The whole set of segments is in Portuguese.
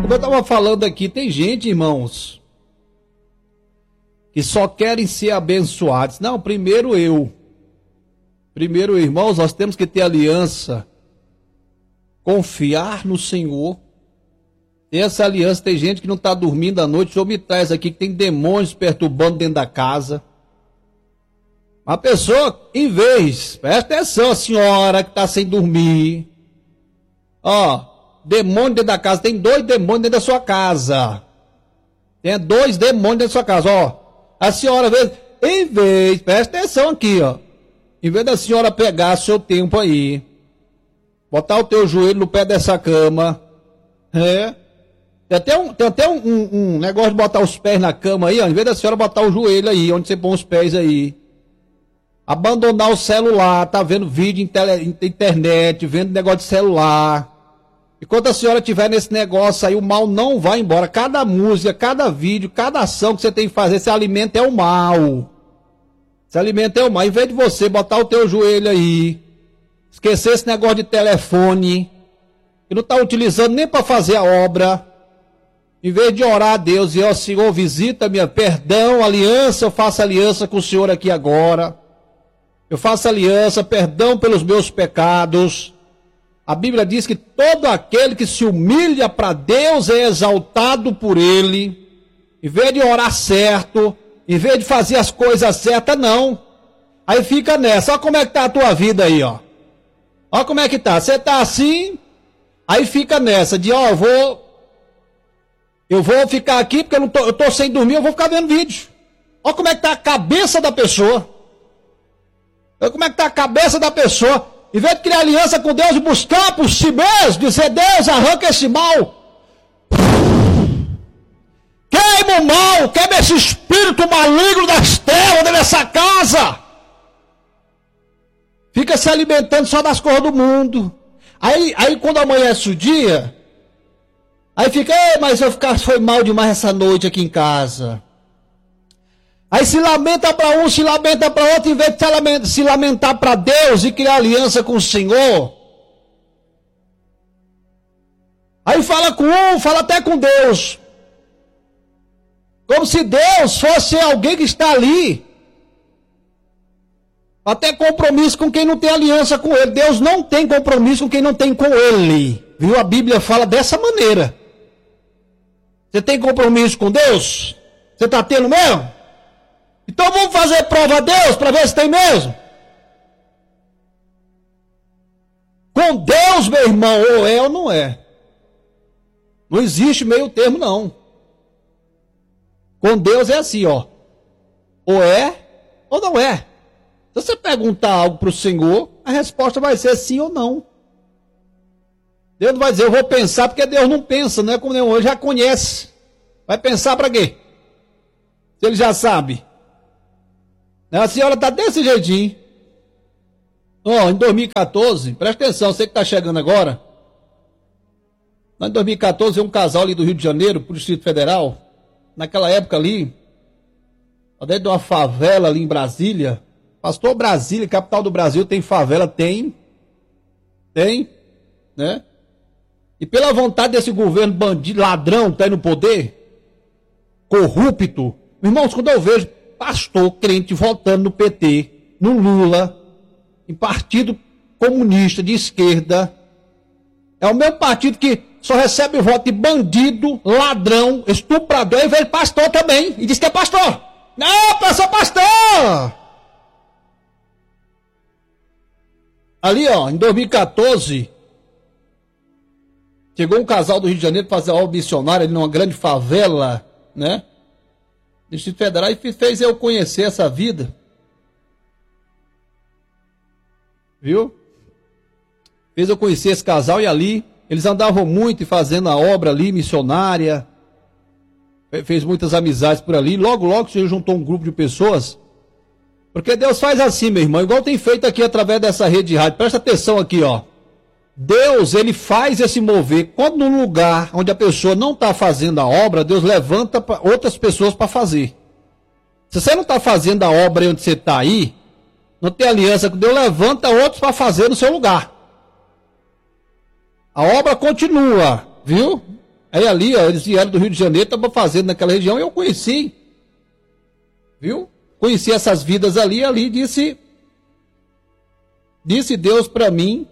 Como eu estava falando aqui, tem gente, irmãos, que só querem ser abençoados. Não, primeiro eu. Primeiro, irmãos, nós temos que ter aliança. Confiar no Senhor. Ter essa aliança. Tem gente que não está dormindo à noite. O Senhor me traz aqui que tem demônios perturbando dentro da casa. Uma pessoa, em vez, presta atenção, a senhora que está sem dormir. Ó. Demônio dentro da casa, tem 2 demônios dentro da sua casa. Tem 2 demônios dentro da sua casa, ó. A senhora, em vez, presta atenção aqui, ó. Em vez da senhora pegar seu tempo aí, botar o teu joelho no pé dessa cama, tem até um negócio de botar os pés na cama aí, ó. Em vez da senhora botar o joelho aí, onde você põe os pés aí. Abandonar o celular, tá vendo vídeo internet, vendo negócio de celular. Enquanto a senhora estiver nesse negócio aí, o mal não vai embora. Cada música, cada vídeo, cada ação que você tem que fazer, esse alimento é o mal. Esse alimento é o mal. Em vez de você botar o teu joelho aí, esquecer esse negócio de telefone, que não está utilizando nem para fazer a obra, em vez de orar a Deus e, ó Senhor, visita minha, perdão, aliança, eu faço aliança com o Senhor aqui agora. Eu faço aliança, perdão pelos meus pecados. A Bíblia diz que todo aquele que se humilha para Deus é exaltado por Ele. Em vez de orar certo, em vez de fazer as coisas certas, não. Aí fica nessa. Olha como é que está a tua vida aí, ó. Olha como é que está. Você está assim, aí fica nessa de, ó, eu vou ficar aqui porque eu estou sem dormir, eu vou ficar vendo vídeo. Olha como é que está a cabeça da pessoa. Olha como é que está a cabeça da pessoa. Em vez de criar aliança com Deus e buscar por si mesmo, dizer, Deus, arranca esse mal. Queima o mal, queima esse espírito maligno das trevas dessa casa. Fica se alimentando só das coisas do mundo. Aí quando amanhece o dia, aí fica, mas foi mal demais essa noite aqui em casa. Aí se lamenta para um, se lamenta para outro, em vez de se lamentar para Deus e criar aliança com o Senhor. Aí fala com um, fala até com Deus. Como se Deus fosse alguém que está ali. Até compromisso com quem não tem aliança com Ele. Deus não tem compromisso com quem não tem com Ele. Viu? A Bíblia fala dessa maneira. Você tem compromisso com Deus? Você está tendo mesmo? Então vamos fazer prova a Deus para ver se tem mesmo. Com Deus, meu irmão, ou é ou não é. Não existe meio termo, não. Com Deus é assim, ó. Ou é ou não é. Se você perguntar algo para o Senhor, a resposta vai ser sim ou não. Deus não vai dizer, eu vou pensar, porque Deus não pensa, não é como nenhum, ele já conhece. Vai pensar para quê? Se ele já sabe. A senhora está desse jeitinho. Ó, em 2014, presta atenção, você que está chegando agora. Em 2014, um casal ali do Rio de Janeiro, pro Distrito Federal. Naquela época ali, dentro de uma favela ali em Brasília. Pastor, Brasília, capital do Brasil, tem favela? Tem, né? E pela vontade desse governo bandido, ladrão, que está aí no poder, corrupto. Irmãos, quando eu vejo pastor crente votando no PT, no Lula, em partido comunista de esquerda, é o mesmo partido que só recebe voto de bandido, ladrão, estuprador, e veio pastor também, e diz que é pastor. Não, eu sou pastor! Ali, ó, em 2014, chegou um casal do Rio de Janeiro para fazer a obra missionária ali numa grande favela, né? Distrito Federal, e fez eu conhecer essa vida. Viu? Fez eu conhecer esse casal e ali, eles andavam muito e fazendo a obra ali, missionária. Fez muitas amizades por ali. Logo, logo, o Senhor juntou um grupo de pessoas. Porque Deus faz assim, meu irmão, igual tem feito aqui através dessa rede de rádio. Presta atenção aqui, ó. Deus, ele faz esse mover. Quando num lugar onde a pessoa não está fazendo a obra, Deus levanta outras pessoas para fazer. Se você não está fazendo a obra onde você está aí, não tem aliança com Deus, levanta outros para fazer no seu lugar. A obra continua, viu? Aí ali, ó, eles vieram do Rio de Janeiro, estavam fazendo naquela região, e eu conheci. Viu? Conheci essas vidas ali disse Deus para mim.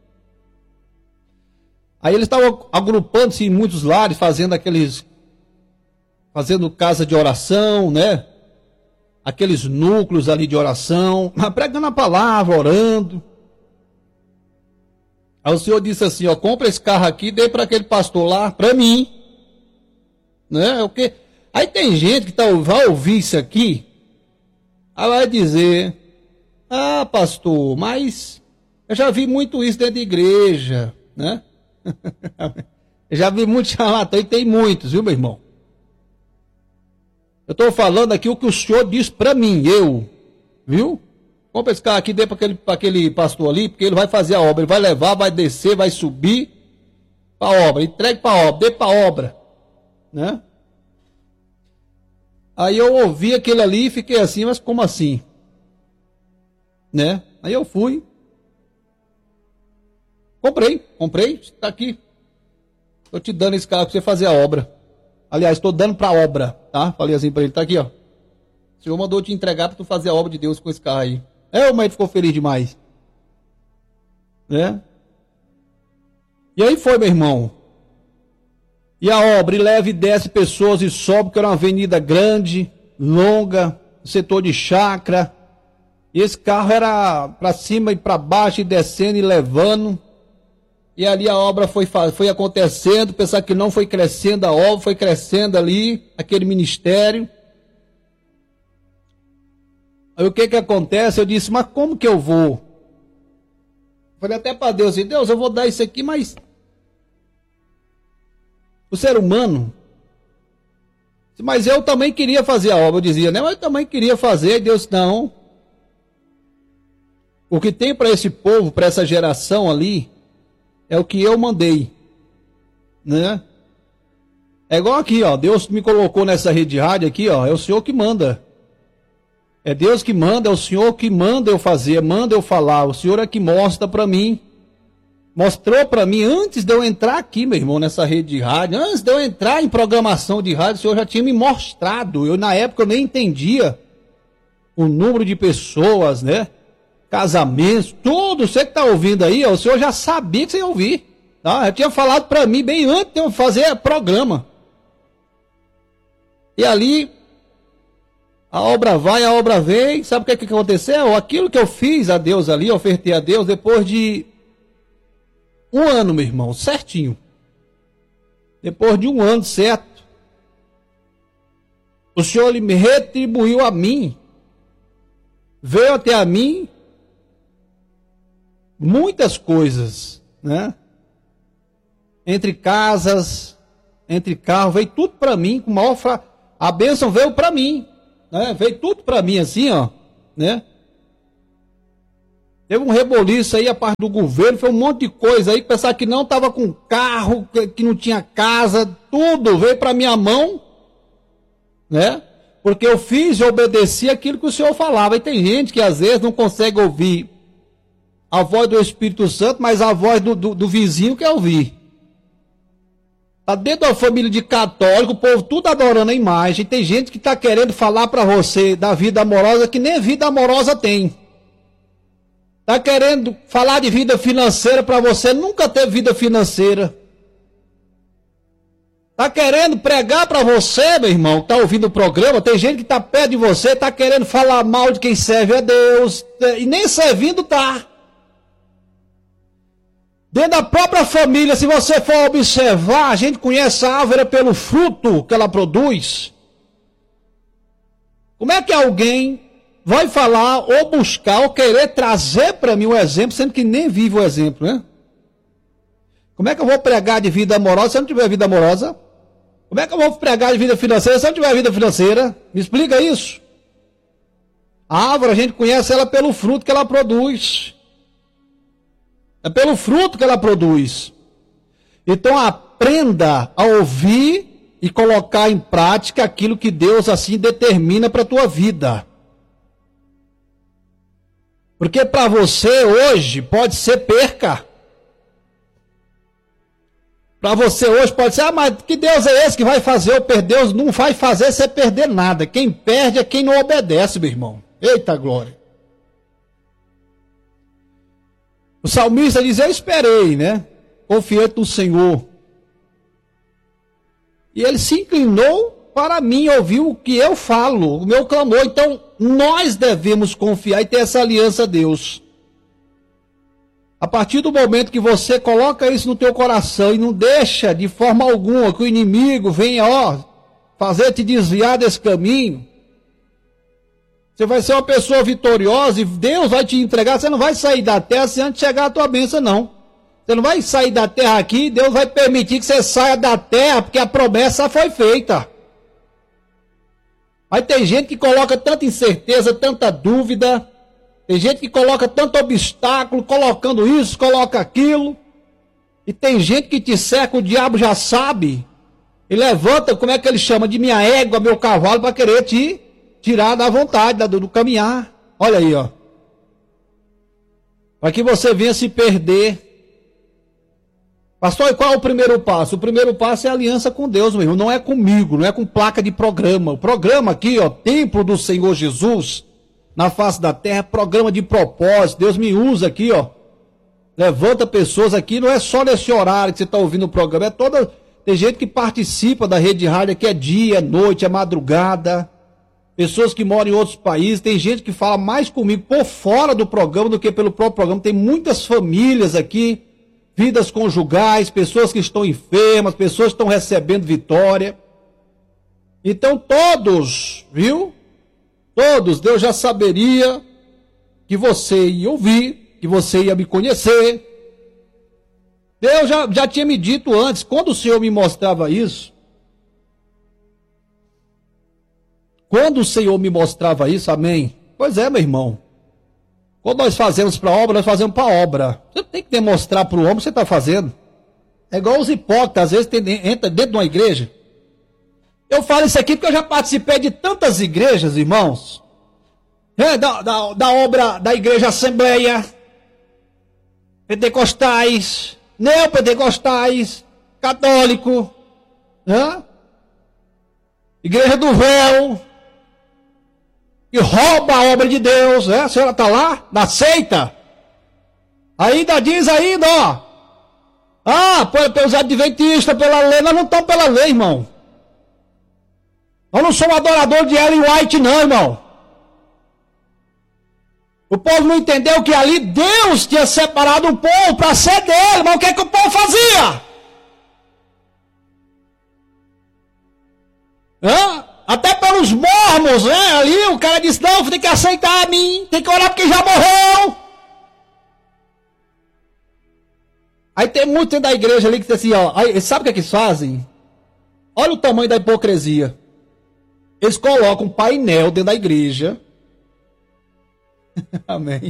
Aí eles estavam agrupando-se em muitos lares, fazendo casa de oração, né? Aqueles núcleos ali de oração, pregando a palavra, orando. Aí o Senhor disse assim, ó, compra esse carro aqui, dê para aquele pastor lá, para mim. Né? Aí tem gente que vai ouvir isso aqui, aí vai dizer, ah, pastor, mas eu já vi muito isso dentro da igreja, né? Eu já vi muito charlatão, e tem muitos, viu, meu irmão? Eu estou falando aqui o que o Senhor disse para mim, viu? Compra esse carro aqui, dê para aquele pastor ali, porque ele vai fazer a obra, ele vai levar, vai descer, vai subir para a obra, entregue para a obra, dê para a obra, né? Aí eu ouvi aquele ali e fiquei assim, mas como assim? Né? Aí eu fui, comprei, está aqui, estou te dando esse carro para você fazer a obra. Aliás, estou dando para a obra, tá? Falei assim para ele, tá aqui, ó. O Senhor mandou te entregar para tu fazer a obra de Deus com esse carro aí. O mãe ficou feliz demais. Né? E aí foi, meu irmão. E a obra, e leva e desce pessoas e sobe, porque era uma avenida grande, longa, setor de chácara. E esse carro era para cima e para baixo, e descendo e levando. E ali a obra foi acontecendo, pensar que não foi crescendo a obra, foi crescendo ali, aquele ministério. Aí o que acontece? Eu disse, mas como que eu vou? Falei até para Deus assim, Deus, eu vou dar isso aqui, mas o ser humano, mas eu também queria fazer a obra, eu dizia, né? Mas eu também queria fazer, e Deus, não. O que tem para esse povo, para essa geração ali, é o que eu mandei, né? É igual aqui, ó, Deus me colocou nessa rede de rádio aqui, ó, é o Senhor que manda. É Deus que manda, é o Senhor que manda eu fazer, manda eu falar. O Senhor é que mostra para mim. Mostrou para mim antes de eu entrar aqui, meu irmão, nessa rede de rádio. Antes de eu entrar em programação de rádio, o Senhor já tinha me mostrado. Na época, eu nem entendia o número de pessoas, né? Casamentos, tudo. Você que está ouvindo aí, ó, o Senhor já sabia que você ia ouvir. Tá? Já tinha falado para mim bem antes de eu fazer programa. E ali... a obra vai, a obra vem. Sabe o que aconteceu? Aquilo que eu fiz a Deus ali, ofertei a Deus, depois de um ano, meu irmão, certinho. Depois de um ano, certo. O Senhor ele me retribuiu a mim. Veio até a mim muitas coisas, né? Entre casas, entre carros, veio tudo para mim. Com maior a bênção veio para mim. Né? Veio tudo para mim assim, ó, né? Teve um reboliço aí a parte do governo, foi um monte de coisa aí, pensar que não estava com carro, que não tinha casa, tudo veio para minha mão, né? Porque eu fiz e obedeci aquilo que o Senhor falava. E tem gente que às vezes não consegue ouvir a voz do Espírito Santo, mas a voz do vizinho quer ouvir. Está dentro da família de católico, o povo tudo adorando a imagem. Tem gente que está querendo falar para você da vida amorosa que nem vida amorosa tem. Está querendo falar de vida financeira para você, nunca teve vida financeira. Está querendo pregar para você, meu irmão, que está ouvindo o programa. Tem gente que está perto de você, está querendo falar mal de quem serve a Deus. E nem servindo está. Dentro da própria família, se você for observar, a gente conhece a árvore pelo fruto que ela produz. Como é que alguém vai falar, ou buscar, ou querer trazer para mim um exemplo, sendo que nem vive o exemplo, né? Como é que eu vou pregar de vida amorosa se eu não tiver vida amorosa? Como é que eu vou pregar de vida financeira se eu não tiver vida financeira? Me explica isso. A árvore, a gente conhece ela pelo fruto que ela produz. É pelo fruto que ela produz. Então aprenda a ouvir e colocar em prática aquilo que Deus assim determina para a tua vida. Porque para você hoje pode ser perca. Para você hoje pode ser, mas que Deus é esse que vai fazer eu perder? Deus não vai fazer você perder nada. Quem perde é quem não obedece, meu irmão. Eita glória. O salmista diz, eu esperei, né? Confiante no Senhor. E ele se inclinou para mim, ouviu o que eu falo, o meu clamor. Então, nós devemos confiar e ter essa aliança a Deus. A partir do momento que você coloca isso no teu coração e não deixa de forma alguma que o inimigo venha, fazer te desviar desse caminho, você vai ser uma pessoa vitoriosa e Deus vai te entregar. Você não vai sair da terra sem antes chegar a tua bênção, não. Você não vai sair da terra aqui, Deus vai permitir que você saia da terra, porque a promessa foi feita. Mas tem gente que coloca tanta incerteza, tanta dúvida, tem gente que coloca tanto obstáculo, colocando isso, coloca aquilo, e tem gente que te cerca, o diabo já sabe, e levanta, como é que ele chama, de minha égua, meu cavalo, para querer te tirar da vontade, do caminhar. Olha aí, ó. Para que você venha se perder. Pastor, e qual é o primeiro passo? O primeiro passo é a aliança com Deus, meu irmão. Não é comigo, não é com placa de programa. O programa aqui, ó, Templo do Senhor Jesus, na face da terra, programa de propósito. Deus me usa aqui, ó. Levanta pessoas aqui, não é só nesse horário que você está ouvindo o programa, é toda. Tem gente que participa da rede de rádio aqui, é dia, é noite, é madrugada. Pessoas que moram em outros países, tem gente que fala mais comigo por fora do programa do que pelo próprio programa. Tem muitas famílias aqui, vidas conjugais, pessoas que estão enfermas, pessoas que estão recebendo vitória. Então todos, viu? Todos, Deus já saberia que você ia ouvir, que você ia me conhecer. Deus já tinha me dito antes, quando o Senhor me mostrava isso, amém? Pois é, meu irmão. Quando nós fazemos para a obra, nós fazemos para a obra. Você tem que demonstrar para o homem o que você está fazendo. É igual os hipócritas, às vezes entra dentro de uma igreja. Eu falo isso aqui porque eu já participei de tantas igrejas, irmãos. Da obra da igreja Assembleia, pentecostais, neopentecostais, católico, igreja do véu, que rouba a obra de Deus, a senhora está lá, na seita, ainda diz pelos adventistas, pela lei. Nós não estamos pela lei, irmão. Nós não somos adoradores de Ellen White, não, irmão. O povo não entendeu que ali Deus tinha separado o povo para ser dele, mas o que é que o povo fazia? Até pelos mormons, ali o cara disse, não, tem que aceitar a mim, tem que orar porque já morreu. Aí tem muito dentro da igreja ali que diz assim, aí, sabe o que é que eles fazem? Olha o tamanho da hipocrisia. Eles colocam um painel dentro da igreja. Amém.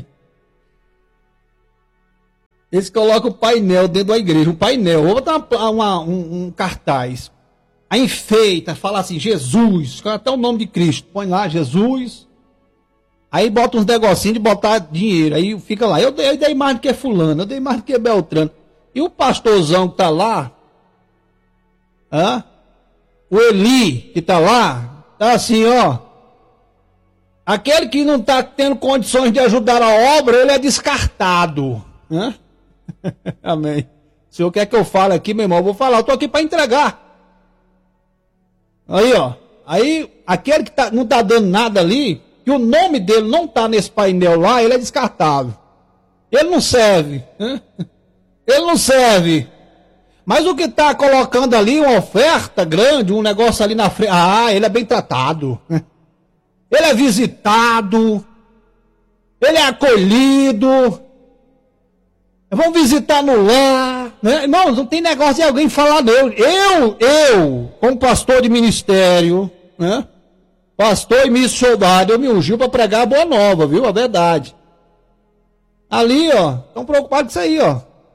Eles colocam um painel dentro da igreja, um painel, vou botar um cartaz. Aí enfeita, fala assim, Jesus, até o nome de Cristo, põe lá, Jesus. Aí bota uns negocinhos de botar dinheiro, aí fica lá, eu dei mais do que fulano, eu dei mais do que Beltrano. E o pastorzão que está lá, o Eli que está lá, está assim, aquele que não está tendo condições de ajudar a obra, ele é descartado. Amém. O senhor quer que eu fale aqui, meu irmão? Eu vou falar, eu estou aqui para entregar. Aí, aí aquele que não está dando nada ali, que o nome dele não está nesse painel lá, ele é descartável. Ele não serve. Ele não serve. Mas o que está colocando ali, uma oferta grande, um negócio ali na frente, ele é bem tratado. Ele é visitado. Ele é acolhido. Vamos visitar no lar. Irmão, não tem negócio de alguém falar não. Eu, como pastor de ministério, pastor e missionário, eu me ungiu para pregar a boa nova, viu? A verdade. Ali, estão preocupados com isso aí,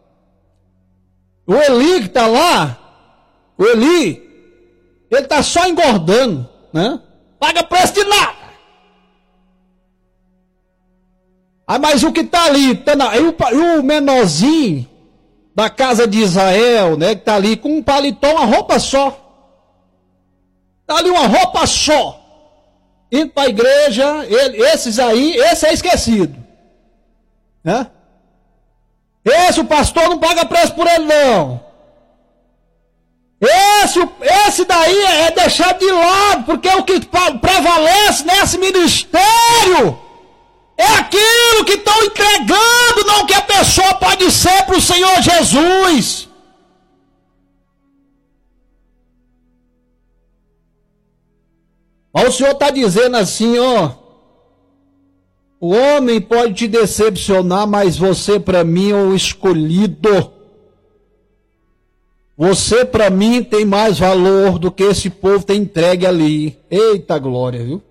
O Eli que está lá, ele está só engordando, Paga preço de nada. Mas o que está ali, o menorzinho, da casa de Israel, né, que está ali com um paletó, uma roupa só. Está ali uma roupa só. Indo para a igreja, esse é esquecido. Né? O pastor não paga preço por ele, não. Esse daí é deixado de lado, porque o que prevalece nesse ministério é aquilo que estão entregando, não que a pessoa pode ser para o Senhor Jesus. Mas o Senhor está dizendo assim, ó, o homem pode te decepcionar, mas você para mim é o escolhido. Você para mim tem mais valor do que esse povo tem entregue ali. Eita glória, viu?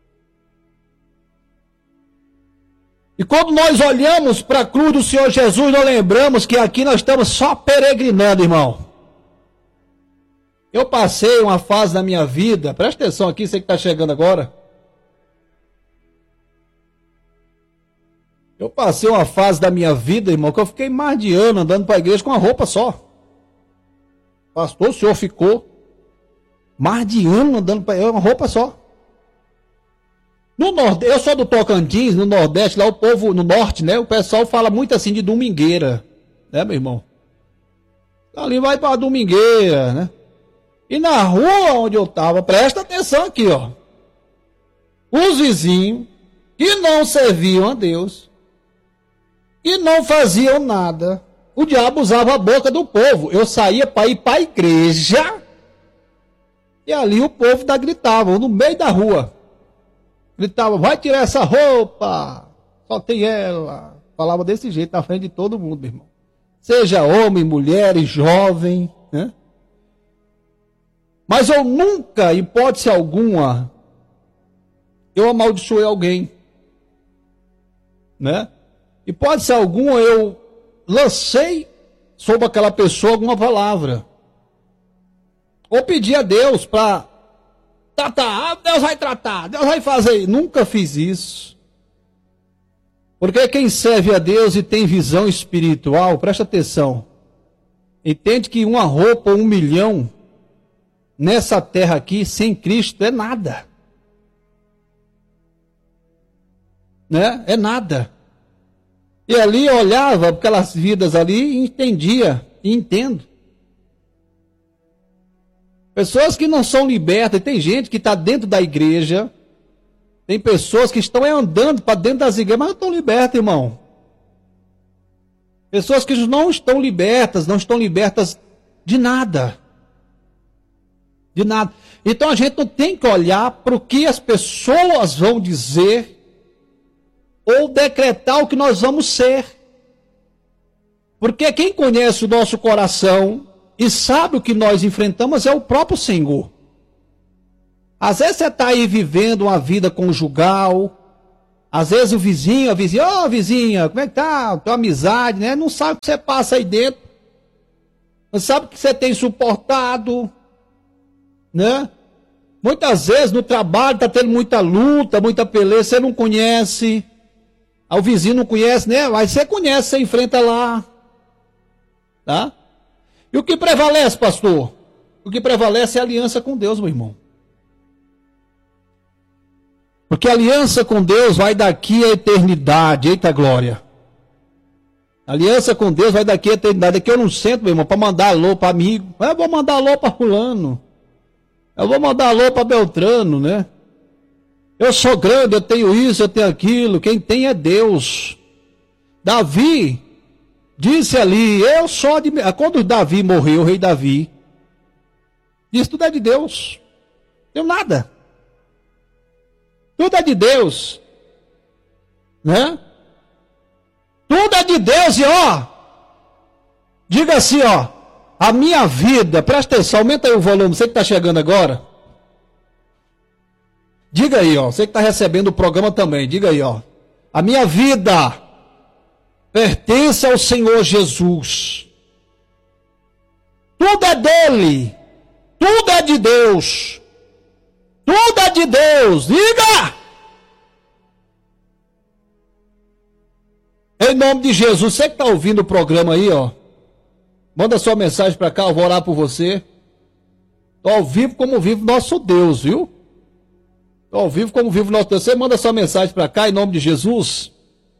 E quando nós olhamos para a cruz do Senhor Jesus, nós lembramos que aqui nós estamos só peregrinando, irmão. Eu passei uma fase da minha vida, presta atenção aqui, você que está chegando agora. Eu passei uma fase da minha vida, irmão, que eu fiquei mais de ano andando para a igreja com uma roupa só. Pastor, o senhor ficou mais de ano andando para uma roupa só. No Nordeste, eu sou do Tocantins, no Nordeste, lá o povo, no Norte, né? O pessoal fala muito assim de domingueira, né, meu irmão? Ali vai para a domingueira, né? E na rua onde eu estava, presta atenção aqui, ó. Os vizinhos que não serviam a Deus e não faziam nada, o diabo usava a boca do povo. Eu saía para ir para a igreja e ali o povo gritava no meio da rua. Gritava, vai tirar essa roupa, só tem ela. Falava desse jeito na frente de todo mundo, meu irmão. Seja homem, mulher, jovem, né? Mas eu nunca, hipótese alguma, eu amaldiçoei alguém, né? Hipótese alguma eu lancei sobre aquela pessoa alguma palavra. Ou pedi a Deus para tratar, Deus vai tratar, Deus vai fazer. Nunca fiz isso. Porque quem serve a Deus e tem visão espiritual, presta atenção, entende que uma roupa, 1 milhão, nessa terra aqui, sem Cristo, é nada. Né? É nada. E ali eu olhava aquelas vidas ali e entendia, e entendo. Pessoas que não são libertas, tem gente que está dentro da igreja, tem pessoas que estão andando para dentro das igrejas, mas não estão libertas, irmão. Pessoas que não estão libertas de nada. De nada. Então a gente não tem que olhar para o que as pessoas vão dizer ou decretar o que nós vamos ser. Porque quem conhece o nosso coração e sabe o que nós enfrentamos é o próprio Senhor. Às vezes você está aí vivendo uma vida conjugal, às vezes a vizinha, ô vizinha, como é que tá? Tua amizade, né? Não sabe o que você passa aí dentro, não sabe o que você tem suportado, né? Muitas vezes no trabalho está tendo muita luta, muita peleja, você não conhece, o vizinho não conhece, né? Mas você conhece, você enfrenta lá, tá? E o que prevalece, pastor? O que prevalece é a aliança com Deus, meu irmão. Porque a aliança com Deus vai daqui à eternidade, eita glória. A aliança com Deus vai daqui à eternidade. Aqui eu não sento, meu irmão, para mandar alô para amigo. Eu vou mandar alô para fulano. Eu vou mandar alô para Beltrano, né? Eu sou grande, eu tenho isso, eu tenho aquilo. Quem tem é Deus. Davi disse ali, eu sou de... Quando Davi morreu, o rei Davi, disse, tudo é de Deus. Não tenho nada. Tudo é de Deus. Né? Tudo é de Deus e ó, diga assim, ó, a minha vida, presta atenção, aumenta aí o volume, você que está chegando agora. Diga aí, ó, você que está recebendo o programa também, diga aí, ó. A minha vida pertence ao Senhor Jesus. Tudo é dele. Tudo é de Deus. Tudo é de Deus. Diga! Em nome de Jesus, você que está ouvindo o programa aí, ó. Manda sua mensagem para cá, eu vou orar por você. Estou ao vivo como vive nosso Deus, viu? Estou ao vivo como vive nosso Deus. Você manda sua mensagem para cá em nome de Jesus.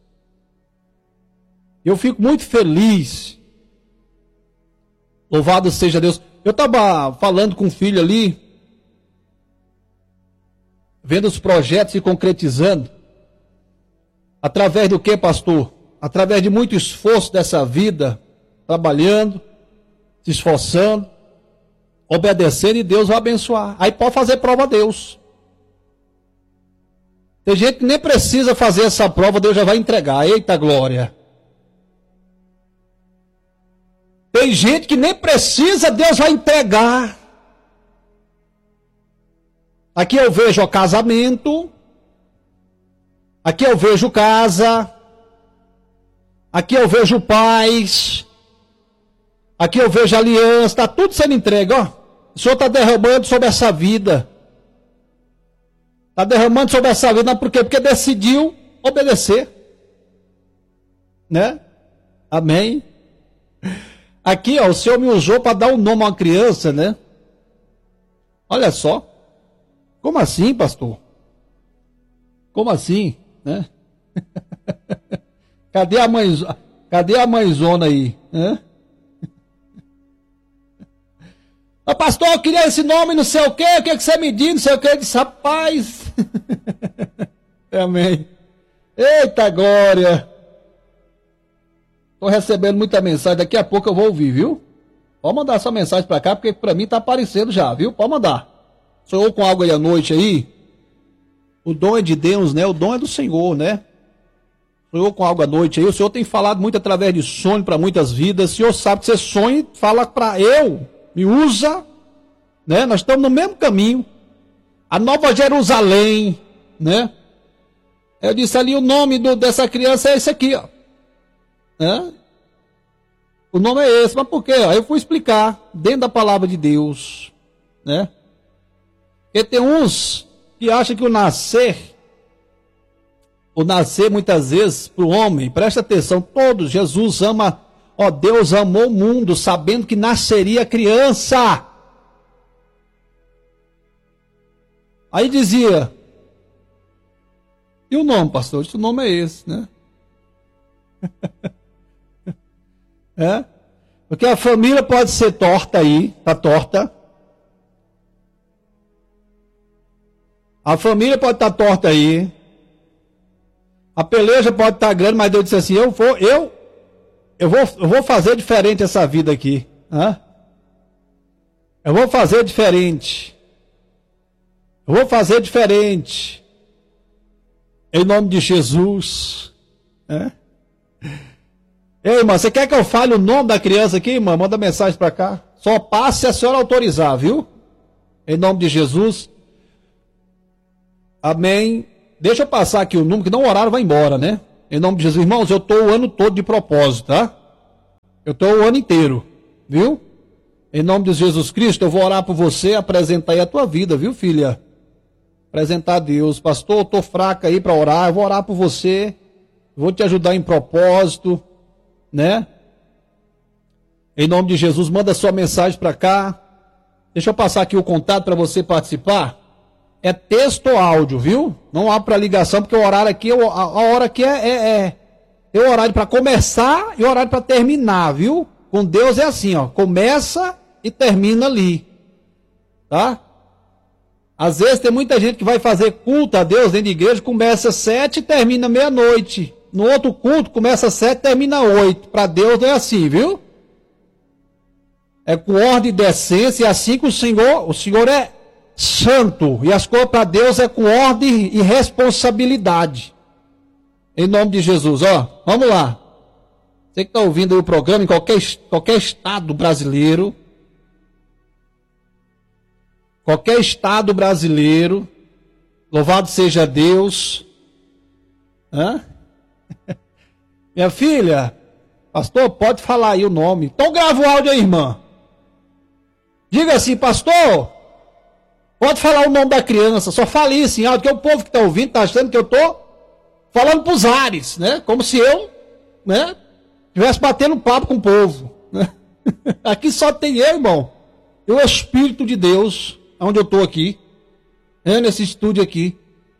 Eu fico muito feliz. Louvado seja Deus. Eu estava falando com um filho ali, vendo os projetos se concretizando. Através do que, pastor? Através de muito esforço dessa vida, trabalhando, se esforçando, obedecendo, e Deus vai abençoar. Aí pode fazer prova a Deus. Tem gente que nem precisa fazer essa prova, Deus já vai entregar. Eita glória! Tem gente que nem precisa, Deus vai entregar. Aqui eu vejo o casamento, aqui eu vejo casa, aqui eu vejo paz, aqui eu vejo aliança, está tudo sendo entregue, ó. O Senhor está derramando sobre essa vida. Está derramando sobre essa vida, por quê? Porque decidiu obedecer. Né? Amém? Aqui, ó, o Senhor me usou para dar um nome a uma criança, né? Olha só. Como assim, pastor? Como assim, né? Cadê a mãezona aí, né? Ah, pastor, eu queria esse nome, não sei o que você me diz, não sei o que, eu disse, rapaz. Amém. Eita glória. Estou recebendo muita mensagem, daqui a pouco eu vou ouvir, viu? Pode mandar essa mensagem para cá, porque para mim está aparecendo já, viu? Pode mandar. Sonhou com algo aí à noite aí? O dom é de Deus, né? O dom é do Senhor, né? Sonhou com algo à noite aí? O Senhor tem falado muito através de sonho para muitas vidas. O Senhor sabe que você sonha e fala para eu, me usa, né? Nós estamos no mesmo caminho. A Nova Jerusalém, né? Eu disse ali, o nome dessa criança é esse aqui, ó. Né? O nome é esse, mas por quê? Aí eu fui explicar dentro da palavra de Deus, né? Porque tem uns que acham que o nascer muitas vezes para o homem, presta atenção, todos, Jesus ama, ó, Deus amou o mundo sabendo que nasceria criança. Aí dizia, e o nome, pastor? O nome é esse, né? É? Porque a família pode ser torta aí, tá torta. A família pode estar torta aí. A peleja pode estar grande, mas Deus disse assim, eu vou fazer diferente essa vida aqui. Hã? Eu vou fazer diferente. Eu vou fazer diferente. Em nome de Jesus. É? Ei, irmã, você quer que eu fale o nome da criança aqui, irmã? Manda mensagem para cá. Só passe se a senhora autorizar, viu? Em nome de Jesus. Amém. Deixa eu passar aqui o número, que não o horário vai embora, né? Em nome de Jesus. Irmãos, eu estou o ano todo de propósito, tá? Eu estou o ano inteiro, viu? Em nome de Jesus Cristo, eu vou orar por você, apresentar aí a tua vida, viu, filha? Apresentar a Deus. Pastor, eu estou fraca aí para orar, eu vou orar por você. Vou te ajudar em propósito, né? Em nome de Jesus, manda sua mensagem para cá. Deixa eu passar aqui o contato para você participar. É texto ou áudio, viu? Não abre para ligação, porque o horário aqui, a hora aqui é o horário para começar e o horário para terminar, viu? Com Deus é assim, ó, começa e termina ali, tá? Às vezes tem muita gente que vai fazer culto a Deus dentro de igreja, começa às 7 e termina meia-noite. No outro culto começa às 7 e termina às 8. Para Deus não é assim, viu? É com ordem e decência, e assim que o Senhor é santo, e as coisas para Deus é com ordem e responsabilidade. Em nome de Jesus, ó, vamos lá. Você que está ouvindo aí o programa em qualquer estado brasileiro, louvado seja Deus. Hã? Minha filha, pastor, pode falar aí o nome. Então grava o áudio aí, irmã. Diga assim, pastor, pode falar o nome da criança, só fale isso em áudio, que o povo que está ouvindo está achando que eu estou falando para os ares, né? Como se eu, né, estivesse batendo papo com o povo, né? Aqui só tem eu, irmão. E o Espírito de Deus, onde eu estou aqui. Nesse estúdio aqui.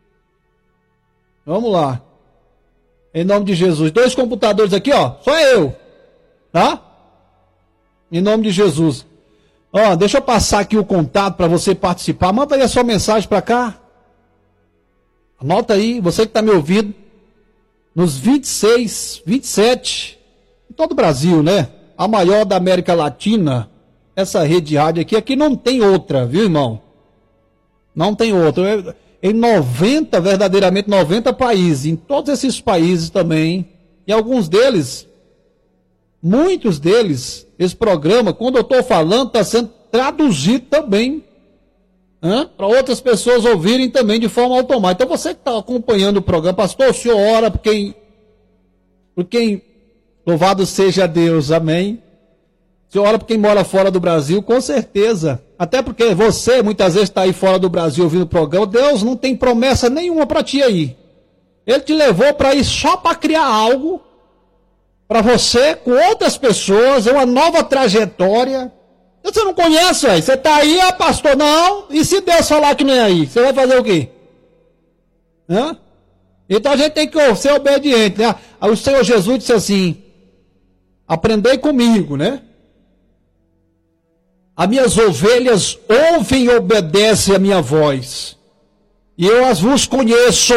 Vamos lá. Em nome de Jesus. 2 computadores aqui, ó. Só eu. Tá? Em nome de Jesus. Ó, deixa eu passar aqui o contato para você participar. Manda aí a sua mensagem para cá. Anota aí, você que está me ouvindo. Nos 26, 27, em todo o Brasil, né? A maior da América Latina, essa rede de rádio aqui não tem outra, viu, irmão? Não tem outra. Em 90, verdadeiramente 90 países, em todos esses países também, e alguns deles, muitos deles, esse programa, quando eu estou falando, está sendo traduzido também, para outras pessoas ouvirem também de forma automática. Então você que está acompanhando o programa, pastor, o senhor ora por quem, louvado seja Deus, amém? O senhor ora por quem mora fora do Brasil, com certeza. Até porque você muitas vezes está aí fora do Brasil ouvindo o programa. Deus não tem promessa nenhuma para ti aí. Ele te levou para ir só para criar algo para você, com outras pessoas, uma nova trajetória. Você não conhece, velho. Você está aí, pastor, não. E se Deus falar que não é aí, você vai fazer o quê? Então a gente tem que ser obediente, né? Aí o Senhor Jesus disse assim: aprendei comigo, né? As minhas ovelhas ouvem e obedecem a minha voz, e eu as vos conheço.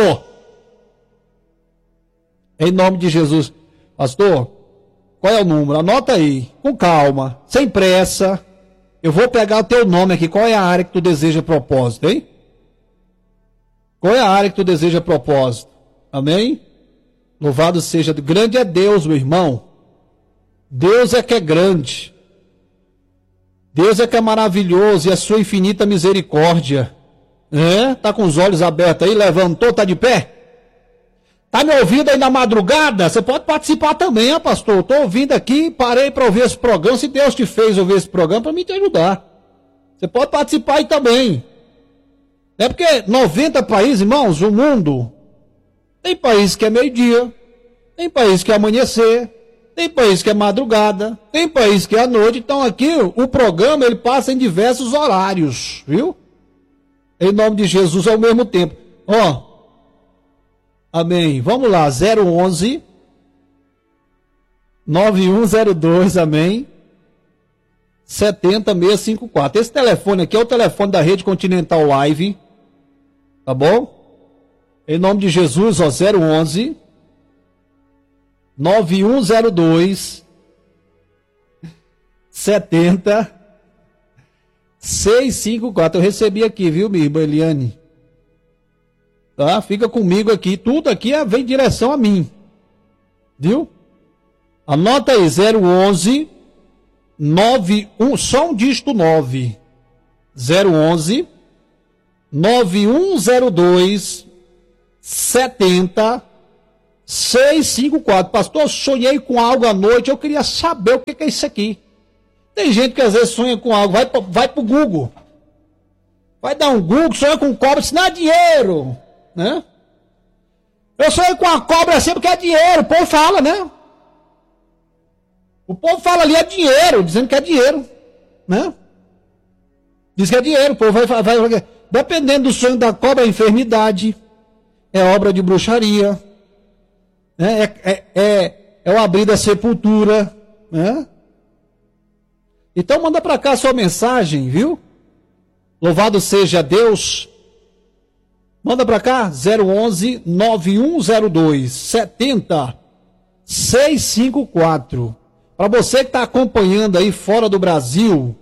Em nome de Jesus. Pastor, qual é o número? Anota aí, com calma, sem pressa. Eu vou pegar o teu nome aqui. Qual é a área que tu deseja propósito, hein? Qual é a área que tu deseja propósito? Amém? Louvado seja Deus. Grande é Deus, meu irmão. Deus é que é grande. Deus é que é maravilhoso, e a sua infinita misericórdia. Tá com os olhos abertos aí, levantou, tá de pé? Tá me ouvindo aí na madrugada? Você pode participar também, pastor. Estou ouvindo aqui, parei para ouvir esse programa. Se Deus te fez ouvir esse programa, para me te ajudar. Você pode participar aí também. É porque 90 países, irmãos, o mundo, tem país que é meio-dia, tem país que é amanhecer, tem país que é madrugada, tem país que é à noite. Então aqui o programa ele passa em diversos horários, viu? Em nome de Jesus ao mesmo tempo. Amém. Vamos lá, 011 9102, amém. 70654. Esse telefone aqui é o telefone da Rede Continental Live. Tá bom? Em nome de Jesus, 011 9102 70654. Eu recebi aqui, viu, minha irmã Eliane? Tá? Fica comigo aqui. Tudo aqui vem em direção a mim. Viu? Anota aí, 011 91, só um dígito 9. 011 9102 70654. Pastor, eu sonhei com algo à noite, eu queria saber o que é isso aqui. Tem gente que às vezes sonha com algo, vai pro Google. Vai dar um Google, sonha com cobra, isso não é dinheiro, né? Eu sonho com a cobra assim porque é dinheiro, o povo fala, né? O povo fala ali é dinheiro, dizendo que é dinheiro, né? Diz que é dinheiro, o povo vai dependendo do sonho da cobra, é enfermidade, é obra de bruxaria, né? É o abrir da sepultura, né? Então manda para cá a sua mensagem, viu? Louvado seja Deus. Manda para cá, 011 9102 70654. Para você que está acompanhando aí fora do Brasil,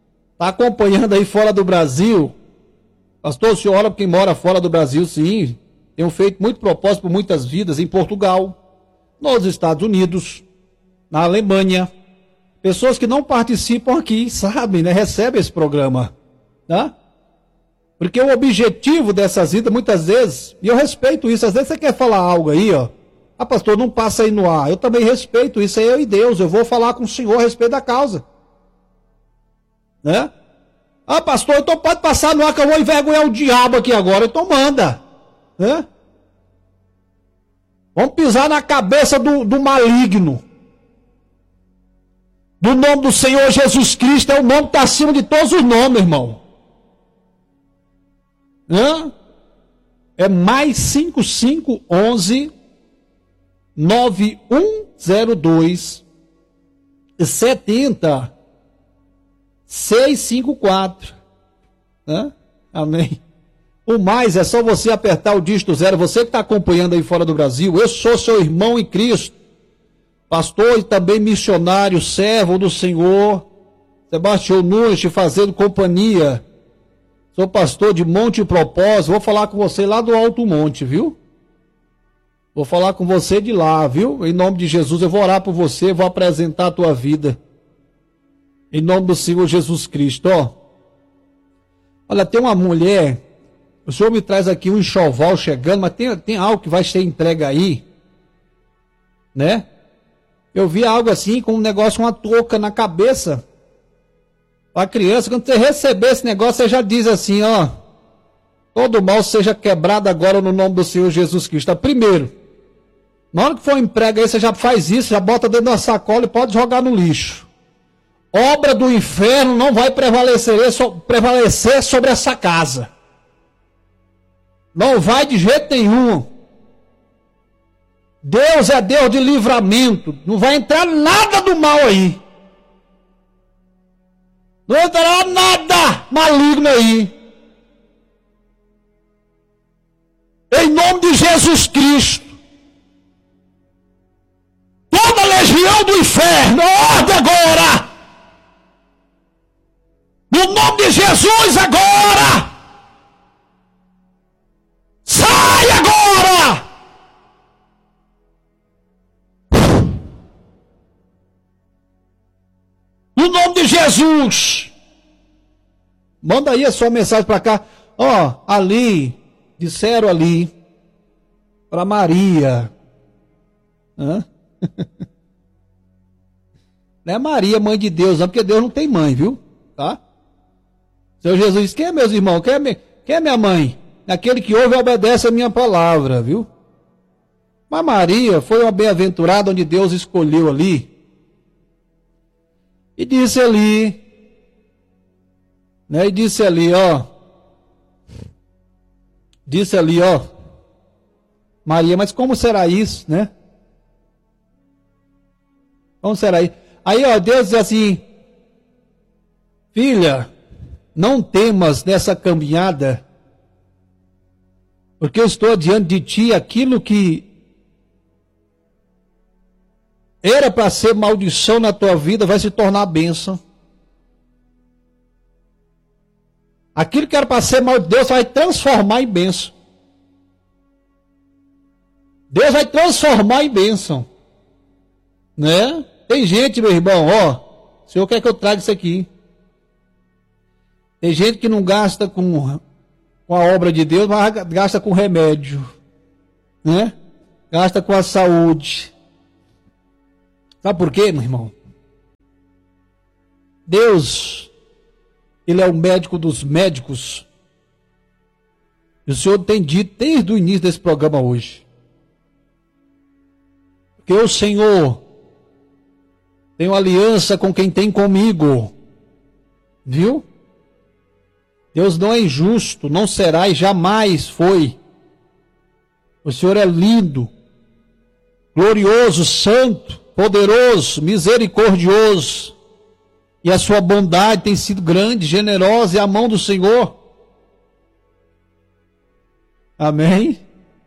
pastor, o senhor ora por quem mora fora do Brasil, sim. Tenho feito muito propósito por muitas vidas em Portugal, nos Estados Unidos, na Alemanha. Pessoas que não participam aqui, sabem, né? Recebem esse programa, tá? Porque o objetivo dessas vidas, muitas vezes, e eu respeito isso, às vezes você quer falar algo aí, ó. Ah, pastor, não passa aí no ar. Eu também respeito isso, é eu e Deus. Eu vou falar com o senhor a respeito da causa. Né? Ah, pastor, então pode passar no ar que eu vou envergonhar o diabo aqui agora. Então manda. Né? Vamos pisar na cabeça do maligno. do nome do Senhor Jesus Cristo, é o nome que está acima de todos os nomes, irmão. Hã? É mais 5511 9102 70 654. Hã? Amém. O mais é só você apertar o dígito 0. Você que está acompanhando aí fora do Brasil, eu sou seu irmão em Cristo, pastor e também missionário, servo do Senhor, Sebastião Nunes, te fazendo companhia. Sou pastor de Monte Propósito. Vou falar com você lá do Alto Monte, viu? Vou falar com você de lá, viu? Em nome de Jesus, eu vou orar por você, vou apresentar a tua vida. Em nome do Senhor Jesus Cristo, ó. Olha, tem uma mulher, o Senhor me traz aqui um enxoval chegando, mas tem algo que vai ser entregue aí, né? Eu vi algo assim, com um negócio, uma touca na cabeça, para a criança. Quando você receber esse negócio, você já diz assim, ó, todo mal seja quebrado agora no nome do Senhor Jesus Cristo. Primeiro, na hora que for emprego aí, você já faz isso, já bota dentro da sacola e pode jogar no lixo. Obra do inferno não vai prevalecer sobre essa casa. Não vai de jeito nenhum. Deus é Deus de livramento. Não vai entrar nada do mal aí. Não entrará nada maligno aí. Em nome de Jesus Cristo. Toda legião do inferno, ordem agora. No nome de Jesus agora. Sai agora. No nome de Jesus. Manda aí a sua mensagem para cá. Ó, ali, disseram ali, para Maria. Hã? Não é Maria, mãe de Deus, não, porque Deus não tem mãe, viu? Tá? Senhor Jesus, quem é meus irmãos? Quem é minha mãe? Aquele que ouve e obedece a minha palavra, viu? Mas Maria foi uma bem-aventurada onde Deus escolheu ali. E disse ali, né? E disse ali, ó. Disse ali, ó. Maria, mas como será isso, né? Como será isso? Aí, ó, Deus diz assim: filha, não temas nessa caminhada, porque eu estou diante de ti. Aquilo que era para ser maldição na tua vida vai se tornar bênção. Aquilo que era para ser mal, Deus vai transformar em bênção. Deus vai transformar em bênção, né? Tem gente, meu irmão, ó, o Senhor quer que eu traga isso aqui. Tem gente que não gasta com a obra de Deus, mas gasta com remédio, né? Gasta com a saúde. Sabe por quê, meu irmão? Deus, Ele é o médico dos médicos. E o Senhor tem dito desde o início desse programa hoje. Porque o Senhor tem uma aliança com quem tem comigo. Viu? Deus não é injusto, não será e jamais foi. O Senhor é lindo, glorioso, santo, poderoso, misericordioso. E a sua bondade tem sido grande, generosa, e a mão do Senhor. Amém?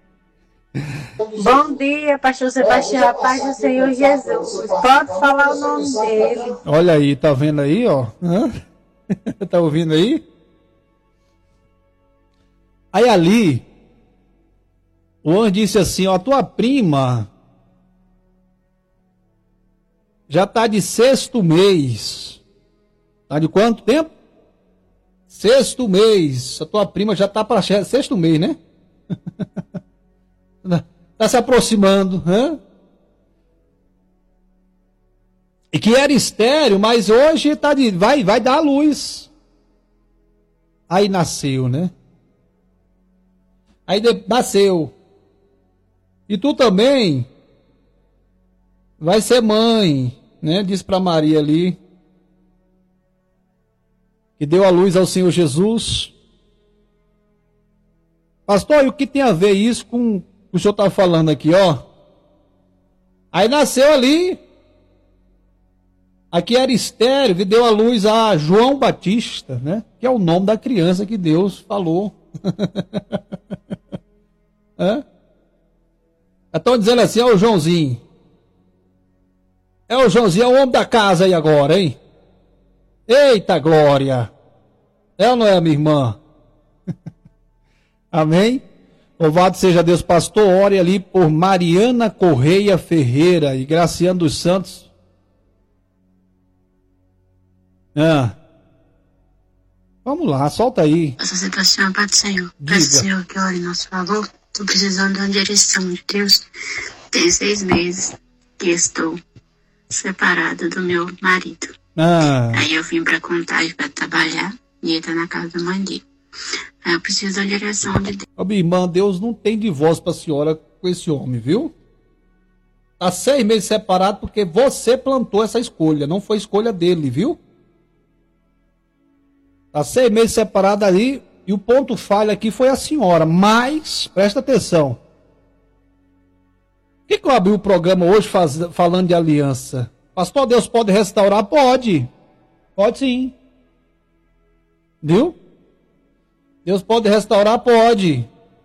Bom dia, pastor Sebastião, a paz do Senhor Jesus. Pode falar o nome dele. Olha aí, tá vendo aí, ó? Tá ouvindo aí? Aí ali, o anjo disse assim, ó, a tua prima já está de 6º mês. Está de quanto tempo? 6º mês. A tua prima já está para 6º mês, né? Está se aproximando, né? E que era estéril, mas hoje vai dar a luz. Aí nasceu, né? Aí nasceu. E tu também vai ser mãe. né? Diz para Maria ali que deu a luz ao Senhor Jesus. Pastor, e o que tem a ver isso com o que o senhor está falando aqui, ó? Aí nasceu ali, aqui era estéril, que deu a luz a João Batista, né? Que é o nome da criança que Deus falou. Estão dizendo assim, ó, o Joãozinho. É o Joãozinho, é o homem da casa aí agora, hein? Eita glória! É ou não é, minha irmã? Amém? Louvado seja Deus, pastor. Ore ali por Mariana Correia Ferreira e Graciano dos Santos. Vamos lá, solta aí. Pastor Sebastião, Pai do Senhor. Peço ao Senhor que ore em nosso favor. Estou precisando de uma direção de Deus. Tem 6 meses que estou separada do meu marido. Aí eu vim para Contagem para trabalhar e ele está na casa da mãe dele. Aí eu preciso da direção de Deus. Ô, minha irmã, Deus não tem divórcio para a senhora com esse homem, viu? Está 6 meses separado porque você plantou essa escolha, não foi escolha dele, viu? Está 6 meses separado ali e o ponto falho aqui foi a senhora, mas, presta atenção. Por que eu abri o programa hoje falando de aliança? Pastor, Deus pode restaurar? Pode. Pode sim. Viu? Deus pode restaurar? Pode.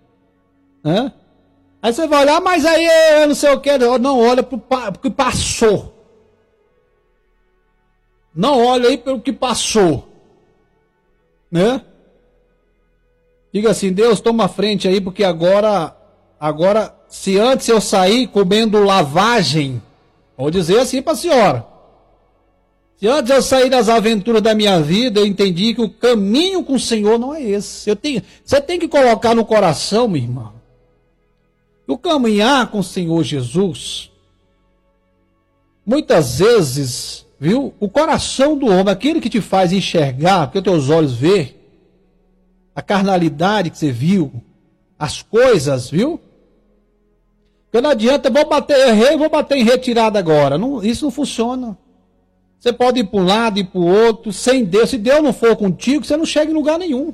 Aí você vai olhar, mas aí eu não sei o que. Não, olha para o que passou. Não olha aí pelo que passou. Né? Diga assim, Deus, toma a frente aí, porque agora, se antes eu sair comendo lavagem, vou dizer assim para a senhora, se antes eu sair das aventuras da minha vida, eu entendi que o caminho com o Senhor não é esse. Você tem que colocar no coração, minha irmã, o caminhar com o Senhor Jesus, muitas vezes, viu, o coração do homem, aquele que te faz enxergar, porque teus olhos vê, a carnalidade que você viu, as coisas, viu? Porque não adianta, vou bater em retirada agora. Não, isso não funciona. Você pode ir para um lado e para o outro, sem Deus. Se Deus não for contigo, você não chega em lugar nenhum.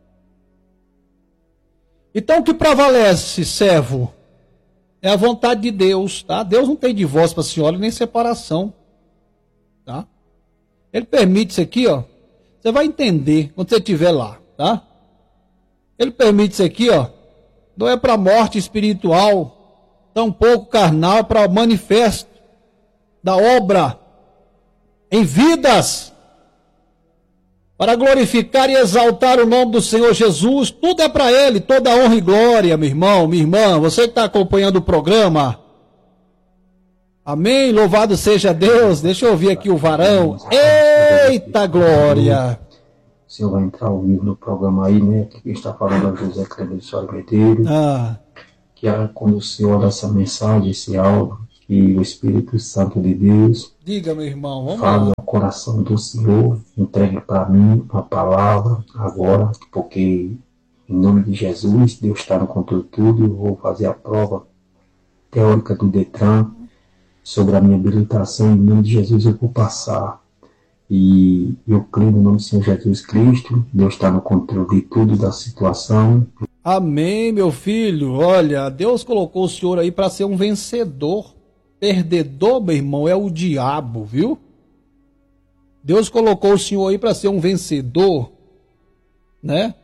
Então o que prevalece, servo, é a vontade de Deus, tá? Deus não tem divórcio para a senhora, nem separação, tá? Ele permite isso aqui, ó. Você vai entender quando você estiver lá, tá? Ele permite isso aqui, ó. Não é para morte espiritual, tampouco carnal, é para manifesto da obra em vidas, para glorificar e exaltar o nome do Senhor Jesus. Tudo é para Ele, toda honra e glória, meu irmão, minha irmã, você que está acompanhando o programa. Amém, louvado seja Deus. Deixa eu ouvir aqui o varão. Eita glória! O senhor vai entrar ao vivo no programa aí, né? Que está falando é o José Clemente Soares Medeiros. Que quando o senhor dá essa mensagem, esse áudio, que o Espírito Santo de Deus, diga, meu irmão, vamos fale lá, ao coração do Senhor, entregue para mim a palavra agora, porque em nome de Jesus, Deus está no controle de tudo. Eu vou fazer a prova teórica do Detran sobre a minha habilitação. Em nome de Jesus eu vou passar. E eu creio no nome do Senhor Jesus Cristo. Deus está no controle de tudo, da situação. Amém, meu filho. Olha, Deus colocou o senhor aí para ser um vencedor. Perdedor, meu irmão, é o diabo, viu? Deus colocou o senhor aí para ser um vencedor, né?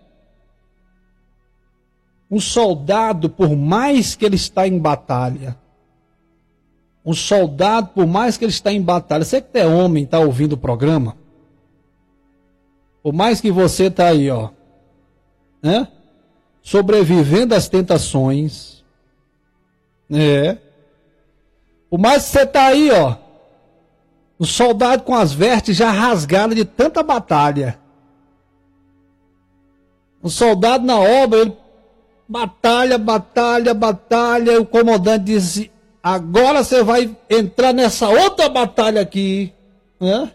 Um soldado, por mais que ele está em batalha, um soldado, por mais que ele está em batalha, você que é homem, está ouvindo o programa, por mais que você está aí, ó, né? Sobrevivendo às tentações, por mais que você está aí, ó, um soldado com as vestes já rasgadas de tanta batalha, um soldado na obra, ele batalha, o comandante diz: agora você vai entrar nessa outra batalha aqui, né?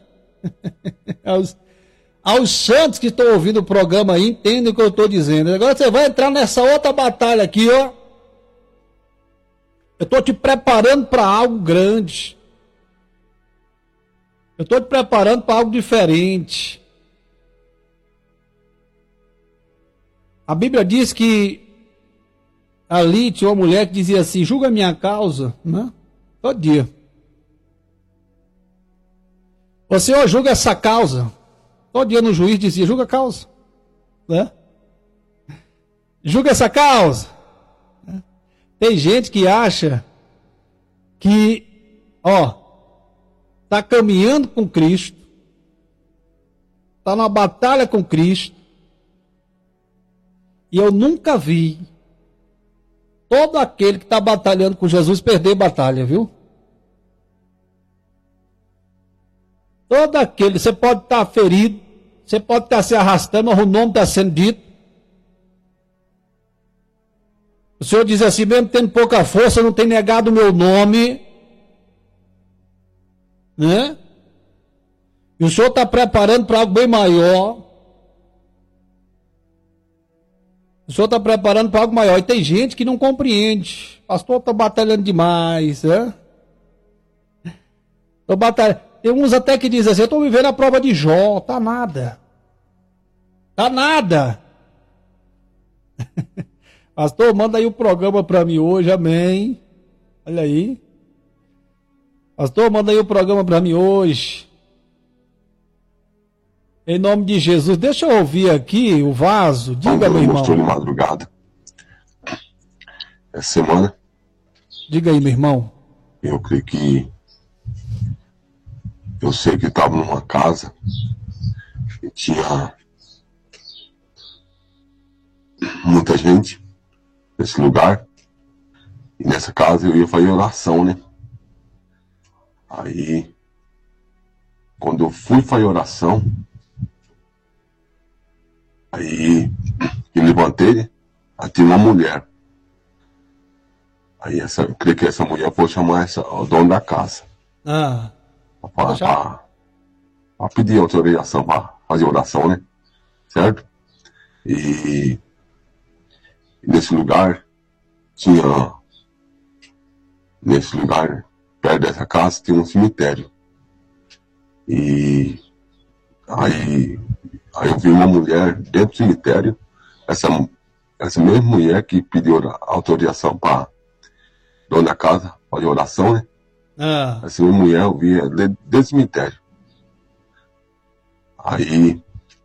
Aos santos que estão ouvindo o programa aí, entendem o que eu estou dizendo. Agora você vai entrar nessa outra batalha aqui, ó. Eu estou te preparando para algo grande. Eu estou te preparando para algo diferente. A Bíblia diz que ali tinha uma mulher que dizia assim: julga a minha causa, né? Todo dia. O Senhor julga essa causa. Todo dia no juiz dizia: julga a causa, né? Julga essa causa. Tem gente que acha que, está caminhando com Cristo, está numa batalha com Cristo, e eu nunca vi todo aquele que está batalhando com Jesus perder batalha, viu? Todo aquele, você pode estar ferido, você pode estar se arrastando, mas o nome está sendo dito. O Senhor diz assim: mesmo tendo pouca força, não tem negado o meu nome, né? E o Senhor está preparando para algo bem maior. O Senhor está preparando para algo maior. E tem gente que não compreende. Pastor, estou batalhando demais, né? Estou batalhando. Tem uns até que dizem assim: eu estou vivendo a prova de Jó. Tá nada. Tá nada. Pastor, manda aí o programa para mim hoje, amém. Olha aí. Pastor, manda aí o programa para mim hoje. Em nome de Jesus. Deixa eu ouvir aqui o vaso. Diga, meu irmão. Mostrou de madrugada. Essa semana. Diga aí, meu irmão. Eu creio que... Eu sei que estava numa casa e tinha muita gente nesse lugar. E nessa casa eu ia fazer oração, né? Aí, quando eu fui fazer oração, aí eu levantei, né? Aí tinha uma mulher. Aí eu creio que essa mulher foi chamar o dono da casa. Para pedir autorização para fazer oração, né? Certo? E nesse lugar perto dessa casa, tinha um cemitério. E aí eu vi uma mulher dentro do cemitério, essa mesma mulher que pediu autorização para dona da casa fazer oração, né? Essa mesma mulher eu vi dentro do cemitério. Aí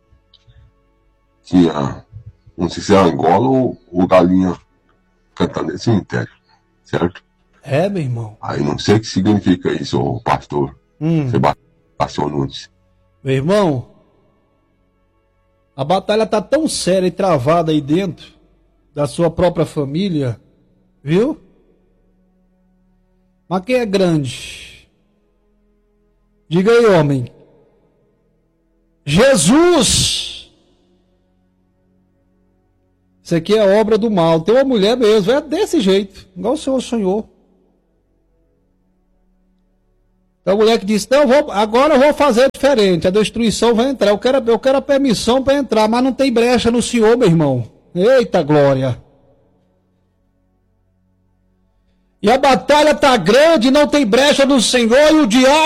tinha, não sei se era Angola ou galinha cantando nesse cemitério, certo? É, meu irmão. Aí não sei o que significa isso, pastor Sebastião Nunes. Meu irmão, a batalha está tão séria e travada aí dentro da sua própria família, viu? Mas quem é grande? Diga aí, homem. Jesus! Isso aqui é obra do mal. Tem uma mulher mesmo, é desse jeito, igual o Senhor sonhou. Então a mulher que disse: não, agora eu vou fazer diferente, a destruição vai entrar, eu quero a permissão para entrar, mas não tem brecha no Senhor, meu irmão. Eita glória! E a batalha está grande, não tem brecha no Senhor, e o diabo